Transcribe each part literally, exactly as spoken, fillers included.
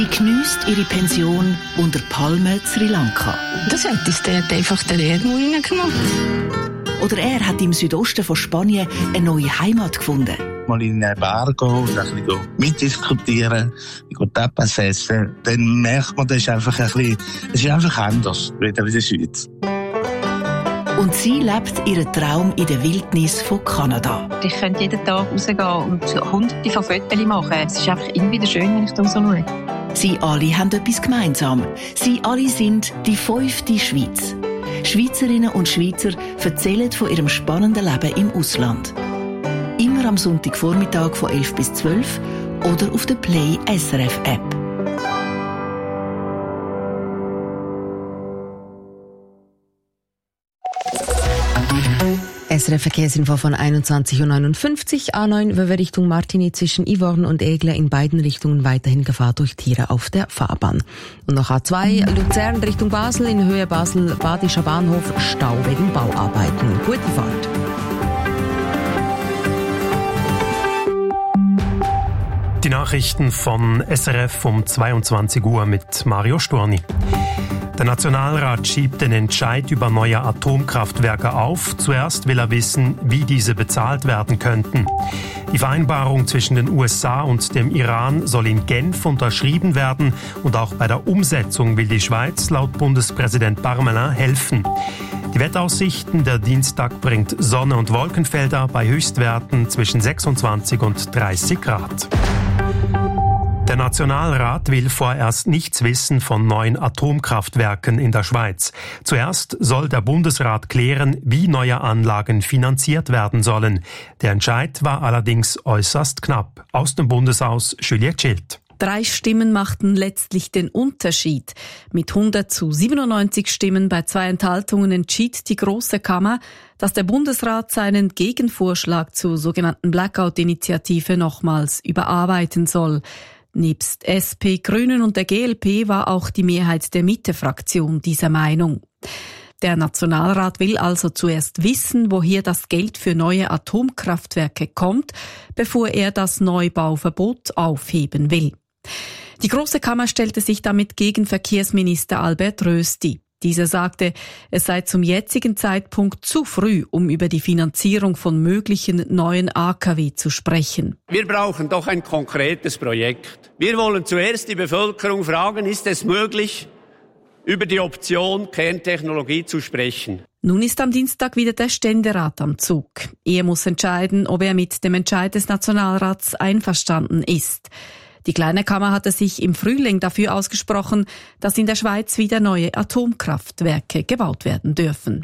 Sie geniesst ihre Pension unter Palmen Sri Lanka. Das hat uns dort einfach den Erdmut reingemacht. Oder er hat im Südosten von Spanien eine neue Heimat gefunden. Mal in einen Bar gehen und ein bisschen mitdiskutieren, Tapas essen, dann merkt man, das ist einfach ein bisschen, es ist einfach anders, wieder in der Schweiz. Und sie lebt ihren Traum in der Wildnis von Kanada. Ich könnte jeden Tag rausgehen und hunderte von Fotos machen. Es ist einfach immer wieder schön, wenn ich da so schaue. Sie alle haben etwas gemeinsam. Sie alle sind die fünfte Schweiz. Schweizerinnen und Schweizer erzählen von ihrem spannenden Leben im Ausland. Immer am Sonntagvormittag von elf bis zwölf oder auf der Play S R F App. S R F Verkehrsinfo von einundzwanzig Uhr neunundfünfzig, A neun Richtung Martigny zwischen Yvorne und Aigle, in beiden Richtungen weiterhin Gefahr durch Tiere auf der Fahrbahn. Und noch A zwei Luzern Richtung Basel, in Höhe Basel-Badischer Bahnhof, Stau wegen Bauarbeiten. Gute Fahrt. Die Nachrichten von S R F um zweiundzwanzig Uhr mit Mario Storni. Der Nationalrat schiebt den Entscheid über neue Atomkraftwerke auf. Zuerst will er wissen, wie diese bezahlt werden könnten. Die Vereinbarung zwischen den U S A und dem Iran soll in Genf unterschrieben werden und auch bei der Umsetzung will die Schweiz laut Bundespräsident Parmelin helfen. Die Wetteraussichten: Der Dienstag bringt Sonne und Wolkenfelder bei Höchstwerten zwischen sechsundzwanzig und dreißig Grad. Der Nationalrat will vorerst nichts wissen von neuen Atomkraftwerken in der Schweiz. Zuerst soll der Bundesrat klären, wie neue Anlagen finanziert werden sollen. Der Entscheid war allerdings äußerst knapp. Aus dem Bundeshaus Juliette Schild. Drei Stimmen machten letztlich den Unterschied. Mit hundert zu siebenundneunzig Stimmen bei zwei Enthaltungen entschied die Grosse Kammer, dass der Bundesrat seinen Gegenvorschlag zur sogenannten Blackout-Initiative nochmals überarbeiten soll. Nebst S P, Grünen und der G L P war auch die Mehrheit der Mitte-Fraktion dieser Meinung. Der Nationalrat will also zuerst wissen, woher das Geld für neue Atomkraftwerke kommt, bevor er das Neubauverbot aufheben will. Die Grosse Kammer stellte sich damit gegen Verkehrsminister Albert Rösti. Dieser sagte, es sei zum jetzigen Zeitpunkt zu früh, um über die Finanzierung von möglichen neuen A K W zu sprechen. Wir brauchen doch ein konkretes Projekt. Wir wollen zuerst die Bevölkerung fragen, ist es möglich, über die Option Kerntechnologie zu sprechen? Nun ist am Dienstag wieder der Ständerat am Zug. Er muss entscheiden, ob er mit dem Entscheid des Nationalrats einverstanden ist. Die Kleine Kammer hatte sich im Frühling dafür ausgesprochen, dass in der Schweiz wieder neue Atomkraftwerke gebaut werden dürfen.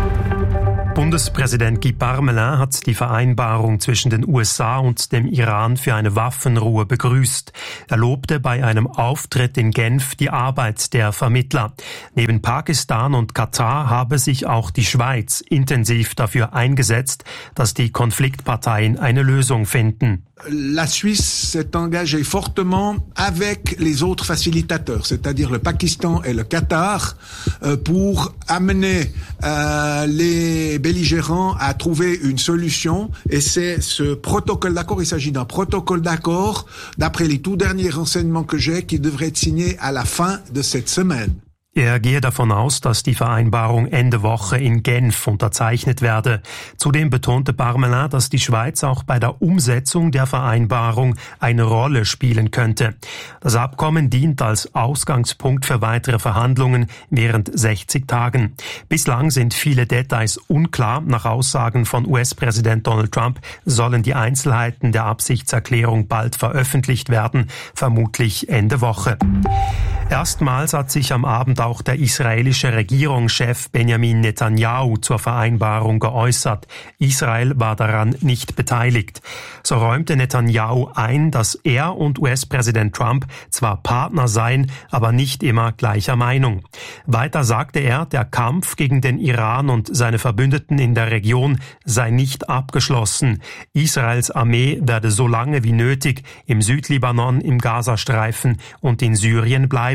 Bundespräsident Guy Parmelin hat die Vereinbarung zwischen den U S A und dem Iran für eine Waffenruhe begrüßt. Er lobte bei einem Auftritt in Genf die Arbeit der Vermittler. Neben Pakistan und Katar habe sich auch die Schweiz intensiv dafür eingesetzt, dass die Konfliktparteien eine Lösung finden. La Suisse s'est engagée fortement avec les autres facilitateurs, c'est-à-dire le Pakistan et le Qatar, pour amener euh, les belligérants à trouver une solution. Et c'est ce protocole d'accord, il s'agit d'un protocole d'accord, d'après les tout derniers renseignements que j'ai, qui devrait être signé à la fin de cette semaine. Er gehe davon aus, dass die Vereinbarung Ende Woche in Genf unterzeichnet werde. Zudem betonte Parmelin, dass die Schweiz auch bei der Umsetzung der Vereinbarung eine Rolle spielen könnte. Das Abkommen dient als Ausgangspunkt für weitere Verhandlungen während sechzig Tagen. Bislang sind viele Details unklar. Nach Aussagen von U S-Präsident Donald Trump sollen die Einzelheiten der Absichtserklärung bald veröffentlicht werden, vermutlich Ende Woche. Erstmals hat sich am Abend auch der israelische Regierungschef Benjamin Netanyahu zur Vereinbarung geäußert. Israel war daran nicht beteiligt. So räumte Netanyahu ein, dass er und U S-Präsident Trump zwar Partner seien, aber nicht immer gleicher Meinung. Weiter sagte er, der Kampf gegen den Iran und seine Verbündeten in der Region sei nicht abgeschlossen. Israels Armee werde so lange wie nötig im Südlibanon, im Gazastreifen und in Syrien bleiben.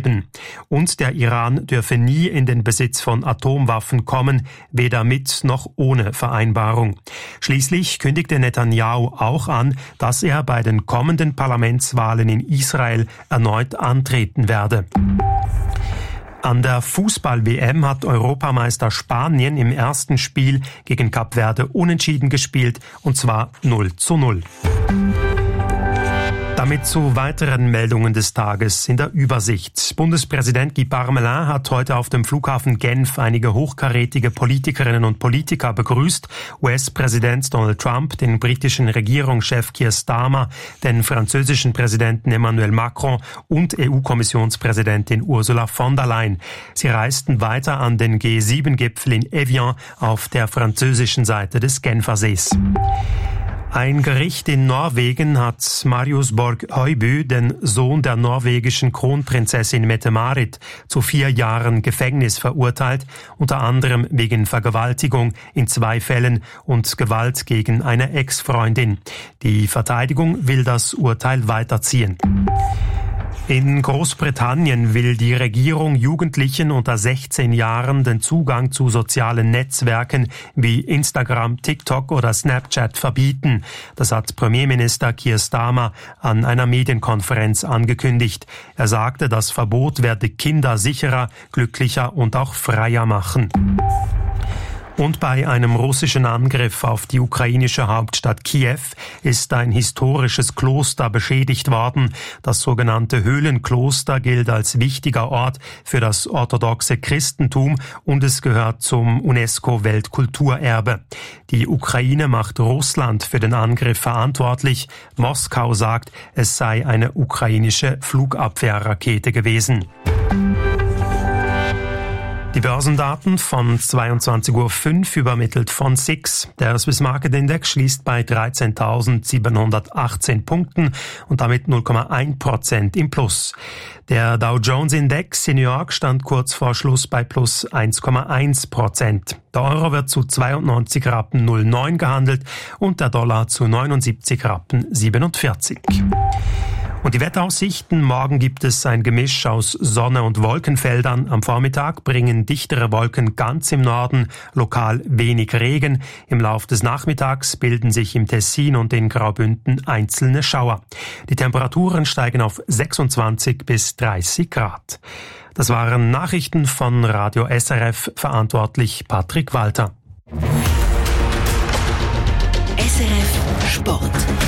bleiben. Und der Iran dürfe nie in den Besitz von Atomwaffen kommen, weder mit noch ohne Vereinbarung. Schließlich kündigte Netanyahu auch an, dass er bei den kommenden Parlamentswahlen in Israel erneut antreten werde. An der Fußball-W M hat Europameister Spanien im ersten Spiel gegen Kap Verde unentschieden gespielt, und zwar null zu null. Damit zu weiteren Meldungen des Tages in der Übersicht. Bundespräsident Guy Parmelin hat heute auf dem Flughafen Genf einige hochkarätige Politikerinnen und Politiker begrüßt. U S-Präsident Donald Trump, den britischen Regierungschef Keir Starmer, den französischen Präsidenten Emmanuel Macron und E U-Kommissionspräsidentin Ursula von der Leyen. Sie reisten weiter an den G sieben Gipfel in Evian auf der französischen Seite des Genfersees. Ein Gericht in Norwegen hat Marius Borg Høiby, den Sohn der norwegischen Kronprinzessin Mette-Marit, zu vier Jahren Gefängnis verurteilt, unter anderem wegen Vergewaltigung in zwei Fällen und Gewalt gegen eine Ex-Freundin. Die Verteidigung will das Urteil weiterziehen. In Großbritannien will die Regierung Jugendlichen unter sechzehn Jahren den Zugang zu sozialen Netzwerken wie Instagram, TikTok oder Snapchat verbieten. Das hat Premierminister Keir Starmer an einer Medienkonferenz angekündigt. Er sagte, das Verbot werde Kinder sicherer, glücklicher und auch freier machen. Und bei einem russischen Angriff auf die ukrainische Hauptstadt Kiew ist ein historisches Kloster beschädigt worden. Das sogenannte Höhlenkloster gilt als wichtiger Ort für das orthodoxe Christentum und es gehört zum UNESCO-Weltkulturerbe. Die Ukraine macht Russland für den Angriff verantwortlich. Moskau sagt, es sei eine ukrainische Flugabwehrrakete gewesen. Die Börsendaten von zweiundzwanzig Uhr fünf übermittelt von S I X. Der Swiss Market Index schließt bei dreizehntausendsiebenhundertachtzehn Punkten und damit null Komma eins Prozent im Plus. Der Dow Jones Index in New York stand kurz vor Schluss bei plus eins Komma eins Prozent. Der Euro wird zu zweiundneunzig Rappen null neun gehandelt und der Dollar zu neunundsiebzig Rappen siebenundvierzig. Und die Wetteraussichten: Morgen gibt es ein Gemisch aus Sonne und Wolkenfeldern. Am Vormittag bringen dichtere Wolken ganz im Norden, lokal wenig Regen. Im Lauf des Nachmittags bilden sich im Tessin und in Graubünden einzelne Schauer. Die Temperaturen steigen auf sechsundzwanzig bis dreißig Grad. Das waren Nachrichten von Radio S R F, verantwortlich Patrick Walter. S R F Sport.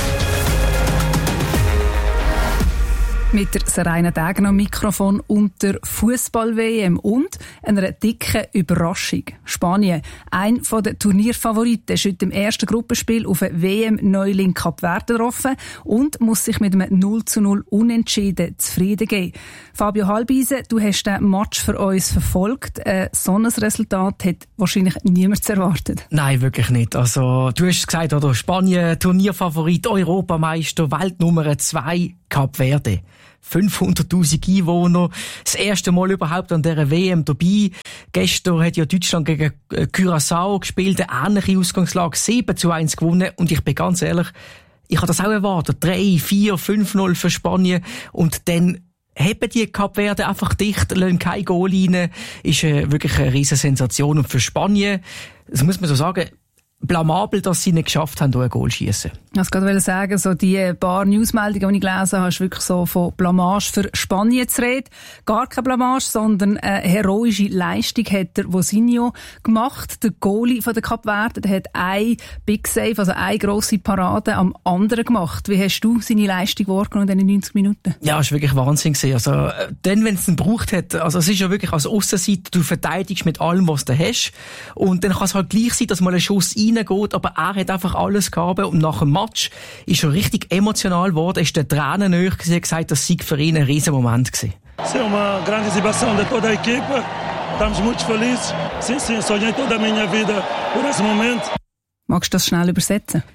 Mit der Serena Degen am Mikrofon und der Fußball-W M und einer dicken Überraschung. Spanien, ein der Turnierfavoriten, ist heute im ersten Gruppenspiel auf ein W M-Neuling Kap Verde getroffen und muss sich mit einem null zu null Unentschieden zufrieden geben. Fabio Halbise, du hast den Match für uns verfolgt. Äh, so ein Resultat hat wahrscheinlich niemand erwartet. Nein, wirklich nicht. Also, du hast gesagt, oder? Spanien, Turnierfavorit, Europameister, Weltnummer zwei, Kap Verde. fünfhunderttausend Einwohner, das erste Mal überhaupt an dieser W M dabei. Gestern hat ja Deutschland gegen Curaçao gespielt, eine ähnliche Ausgangslage, sieben zu eins gewonnen. Und ich bin ganz ehrlich, ich habe das auch erwartet. drei, vier, fünf null für Spanien. Und dann haben die Kap Verde einfach dicht, lassen kein Goal rein. Ist äh, wirklich eine riesen Sensation. Und für Spanien, das muss man so sagen, blamabel, dass sie nicht geschafft haben, ein Goal zu schiessen. Ich wollte gerade sagen, so die paar Newsmeldungen, die ich gelesen habe, ist wirklich so von Blamage für Spanien zu reden. Gar keine Blamage, sondern eine heroische Leistung hat der Vozinho gemacht. Der Goalie von der Kap Verde, der hat ein Big Save, also eine grosse Parade am anderen gemacht. Wie hast du seine Leistung wahrgenommen in diesen neunzig Minuten? Ja, es war wirklich Wahnsinn gewesen. Also, dann, wenn es ihn gebraucht hat, also es ist ja wirklich als Aussenseiter, du verteidigst mit allem, was du hast. Und dann kann es halt gleich sein, dass mal ein Schuss reingeht, aber er hat einfach alles gehabt und nach dem Match ist er richtig emotional geworden, ist der Tränen nahe gewesen, hat gesagt, das sei für ihn ein riesen Moment gewesen. É uma grande exibição de toda a equipa. Estamos muito felizes. Sim, sim, sonhei toda a minha vida por esse momento. Magst du das schnell übersetzen?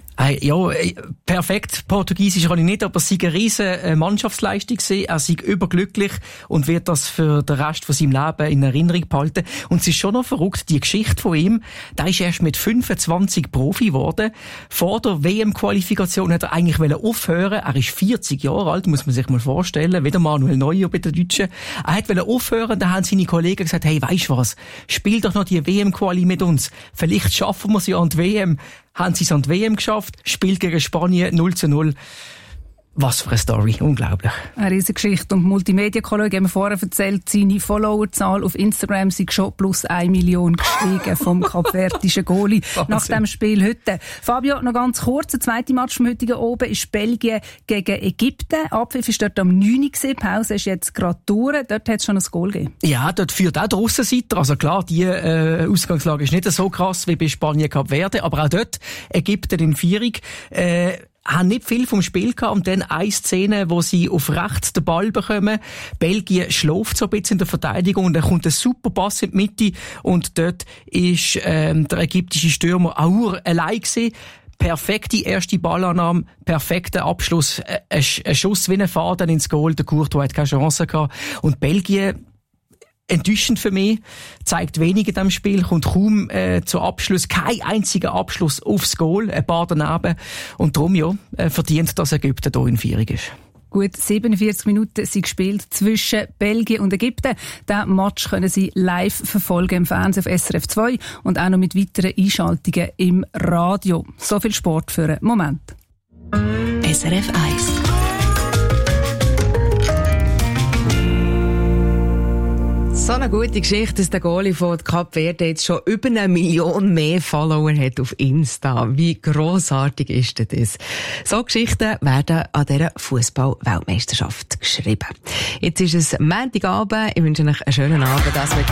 Ja, perfekt Portugiesisch kann ich nicht, aber es sei eine riesen Mannschaftsleistung gewesen. Er sei überglücklich und wird das für den Rest von seinem Leben in Erinnerung behalten. Und es ist schon noch verrückt, die Geschichte von ihm, da ist erst mit fünfundzwanzig Profi geworden. Vor der W M-Qualifikation hat er eigentlich aufhören. Er ist vierzig Jahre alt, muss man sich mal vorstellen. Wieder Manuel Neuer bei den Deutschen. Er hat aufhören, da haben seine Kollegen gesagt, hey, weisst du was? Spiel doch noch die W M-Quali mit uns. Vielleicht schaffen wir sie an die W M. Haben sie es an die W M geschafft, spielt gegen Spanien null zu null. Was für eine Story, unglaublich. Eine riesige Geschichte. Und Multimedia-Kollege haben mir vorher erzählt, seine Followerzahl auf Instagram sei schon plus eine Million gestiegen vom kapverdischen Goalie nach dem Spiel heute. Fabio, noch ganz kurz, der zweite Match vom heutigen Oben ist Belgien gegen Ägypten. Abpfiff ist dort am neun Uhr gewesen, Pause ist jetzt gerade durch. Dort hat es schon ein Goal gegeben. Ja, dort führt auch der Aussenseiter. Also klar, die äh, Ausgangslage ist nicht so krass wie bei Spanien Kapverde, aber auch dort Ägypten in Vierung. Äh, haben nicht viel vom Spiel gehabt und dann eine Szene, wo sie auf rechts den Ball bekommen. Belgien schläft so ein bisschen in der Verteidigung und dann kommt ein super Pass in die Mitte und dort ist ähm, der ägyptische Stürmer Aour allein gewesen. Perfekte erste Ballannahme, perfekter Abschluss, ein, ein Schuss wie ein Faden ins Goal. Der Courtois hat keine Chance gehabt. Und Belgien, enttäuschend für mich, zeigt wenig in diesem Spiel, kommt kaum äh, zu Abschluss, kein einziger Abschluss aufs Goal, ein paar daneben. Und darum ja, äh, verdient, dass Ägypten hier in Vierung ist. Gut siebenundvierzig Minuten sind gespielt zwischen Belgien und Ägypten. Diesen Match können Sie live verfolgen im Fernsehen auf S R F zwei und auch noch mit weiteren Einschaltungen im Radio. So viel Sport für einen Moment. S R F eins. So eine gute Geschichte, dass der Goalie von Kap Verde jetzt schon über eine Million mehr Follower hat auf Insta. Wie grossartig ist denn das? So Geschichten werden an dieser Fußball-Weltmeisterschaft geschrieben. Jetzt ist es Montagabend. Ich wünsche euch einen schönen Abend. Das